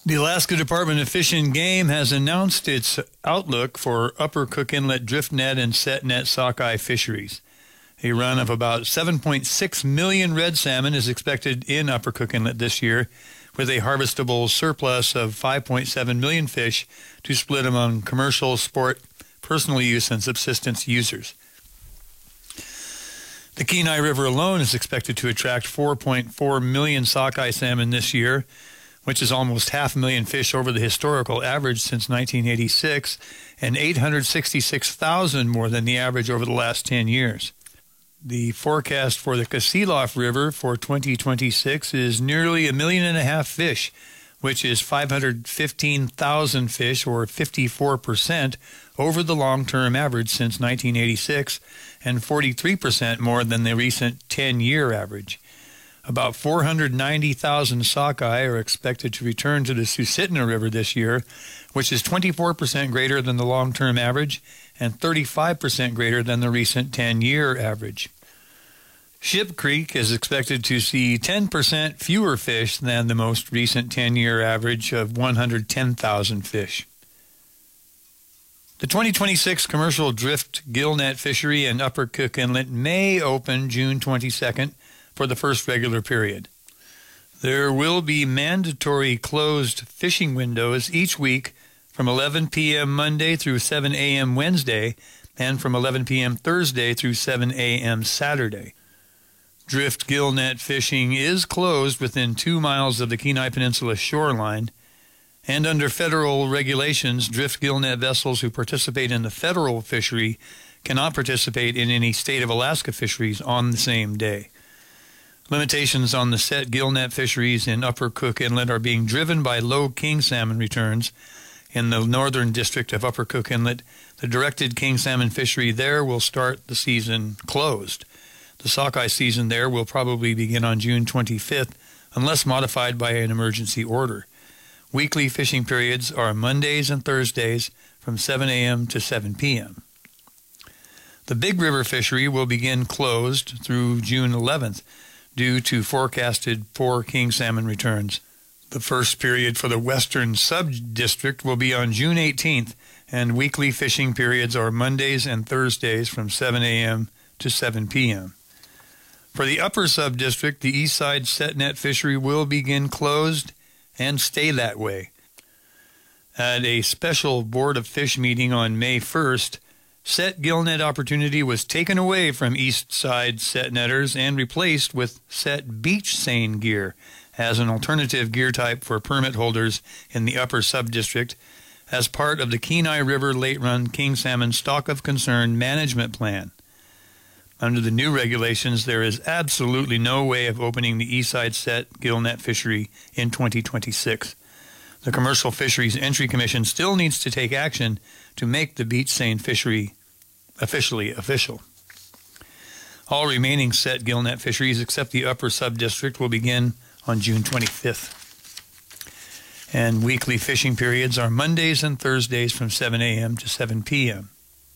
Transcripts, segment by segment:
The Alaska Department of Fish and Game has announced its outlook for Upper Cook Inlet drift net and set net sockeye fisheries. A run of about 7.6 million red salmon is expected in Upper Cook Inlet this year, with a harvestable surplus of 5.7 million fish to split among commercial, sport, personal use, and subsistence users. The Kenai River alone is expected to attract 4.4 million sockeye salmon this year, which is almost 500,000 fish over the historical average since 1986, and 866,000 more than the average over the last 10 years. The forecast for the Kasilof River for 2026 is nearly 1.5 million fish, which is 515,000 fish, or 54%, over the long-term average since 1986, and 43% more than the recent 10-year average. About 490,000 sockeye are expected to return to the Susitna River this year, which is 24% greater than the long-term average and 35% greater than the recent 10-year average. Ship Creek is expected to see 10% fewer fish than the most recent 10-year average of 110,000 fish. The 2026 commercial drift gillnet fishery in Upper Cook Inlet may open June 22nd for the first regular period. There will be mandatory closed fishing windows each week from 11 p.m. Monday through 7 a.m. Wednesday and from 11 p.m. Thursday through 7 a.m. Saturday. Drift gillnet fishing is closed within 2 miles of the Kenai Peninsula shoreline, and under federal regulations, drift gillnet vessels who participate in the federal fishery cannot participate in any state of Alaska fisheries on the same day. Limitations on the set gillnet fisheries in Upper Cook Inlet are being driven by low king salmon returns. In the northern district of Upper Cook Inlet, the directed king salmon fishery there will start the season closed. The sockeye season there will probably begin on June 25th, unless modified by an emergency order. Weekly fishing periods are Mondays and Thursdays from 7 a.m. to 7 p.m. The Big River fishery will begin closed through June 11th due to forecasted poor king salmon returns. The first period for the Western Sub-District will be on June 18th, and weekly fishing periods are Mondays and Thursdays from 7 a.m. to 7 p.m. For the Upper Sub-District, the Eastside Set Net fishery will begin closed and stay that way. At a special Board of Fish meeting on May 1st, set gillnet opportunity was taken away from East Side set netters and replaced with set beach seine gear as an alternative gear type for permit holders in the Upper Sub-District as part of the Kenai River Late Run King Salmon Stock of Concern Management Plan. Under the new regulations, there is absolutely no way of opening the Eastside Set gillnet fishery in 2026. The Commercial Fisheries Entry Commission still needs to take action to make the beach seine fishery officially official. All remaining set gillnet fisheries except the Upper Sub-District will begin on June 25th. And weekly fishing periods are Mondays and Thursdays from 7 a.m. to 7 p.m.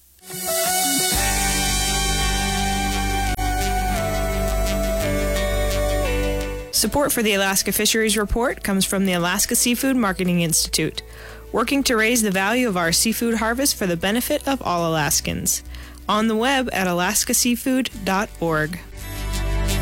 Support for the Alaska Fisheries Report comes from the Alaska Seafood Marketing Institute, working to raise the value of our seafood harvest for the benefit of all Alaskans. On the web at alaskaseafood.org.